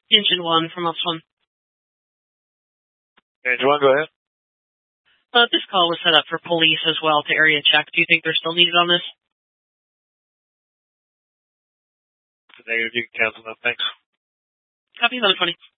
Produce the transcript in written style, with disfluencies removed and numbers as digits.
Engine 1 from Ops 1. Engine 1, go ahead. This call was set up for police as well to area check. Do you think they're still needed on this? Negative, you can cancel that. Thanks. Copy 1120.